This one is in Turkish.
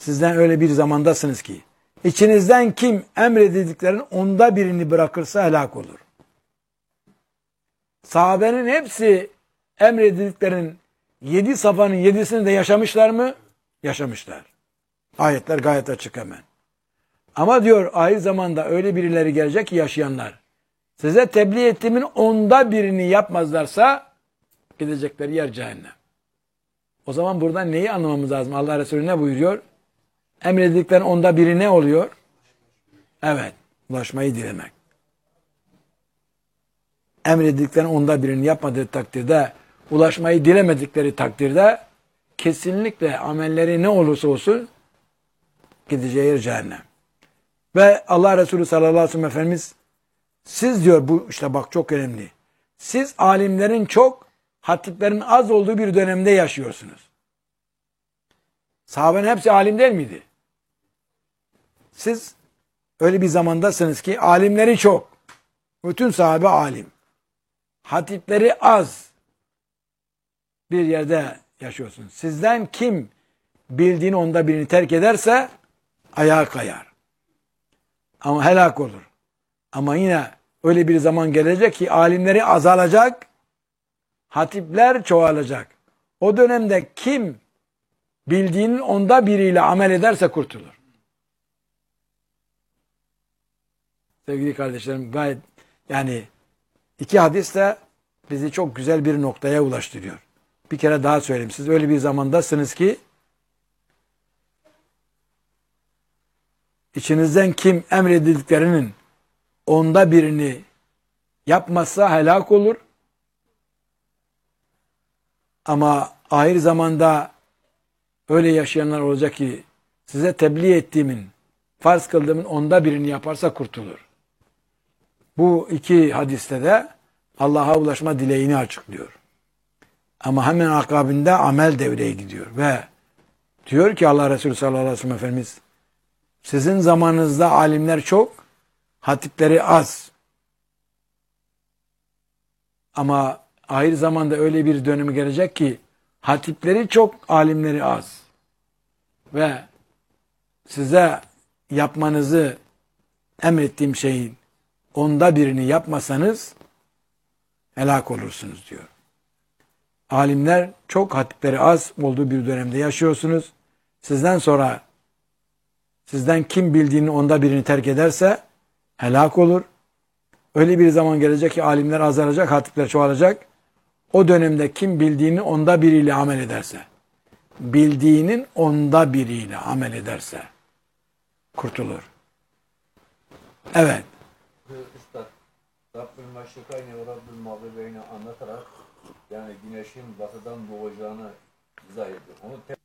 Sizden öyle bir zamandasınız ki içinizden kim emredildiklerinin onda birini bırakırsa helak olur. Sahabenin hepsi emredildiklerinin 7 safhanın 7'sini de yaşamışlar mı? Yaşamışlar. Ayetler gayet açık hemen. Ama diyor ahir zamanda öyle birileri gelecek ki yaşayanlar. Size tebliğ ettiğimin onda birini yapmazlarsa gidecekleri yer cehennem. O zaman buradan neyi anlamamız lazım? Allah Resulü ne buyuruyor? Emredildiklerin onda biri ne oluyor? Evet, ulaşmayı dilemek. Emredildiklerin onda birini yapmadığı takdirde, ulaşmayı dilemedikleri takdirde kesinlikle amelleri ne olursa olsun gideceği yer cehennem. Ve Allah Resulü sallallahu aleyhi ve sellem Efendimiz siz diyor bu işte bak çok önemli. Siz alimlerin çok, hatiplerin az olduğu bir dönemde yaşıyorsunuz. Sahabenin hepsi alim değil miydi? Siz öyle bir zamandasınız ki alimleri çok. Bütün sahabe alim. Hatipleri az bir yerde yaşıyorsunuz. Sizden kim bildiğini onda birini terk ederse ayağa kayar. Ama helak olur. Ama yine öyle bir zaman gelecek ki alimleri azalacak, hatipler çoğalacak. O dönemde kim bildiğinin onda biriyle amel ederse kurtulur. Sevgili kardeşlerim gayet yani iki hadis de bizi çok güzel bir noktaya ulaştırıyor. Bir kere daha söyleyeyim. Siz öyle bir zamandasınız ki içinizden kim emredildiklerinin onda birini yapmazsa helak olur. Ama ahir zamanda öyle yaşayanlar olacak ki size tebliğ ettiğimin, farz kıldığımın onda birini yaparsa kurtulur. Bu iki hadiste de Allah'a ulaşma dileğini açıklıyor. Ama hemen akabinde amel devreye gidiyor ve diyor ki Allah Resulü sallallahu aleyhi ve sellem Efendimiz sizin zamanınızda alimler çok, hatipleri az. Ama ahir zamanda öyle bir dönemi gelecek ki hatipleri çok, alimleri az. Ve size yapmanızı emrettiğim şeyin onda birini yapmasanız helak olursunuz diyor. Alimler çok, hatipleri az olduğu bir dönemde yaşıyorsunuz. Sizden kim bildiğinin onda birini terk ederse helak olur. Öyle bir zaman gelecek ki alimler azalacak, hatipler çoğalacak. O dönemde kim bildiğinin onda biriyle amel ederse, bildiğinin onda biriyle amel ederse kurtulur. Evet. Üstad, Rabbül Meşrikayni ve Rabbül Mağribeyni anlatarak yani güneşin batıdan doğacağını izah ediyor. Onu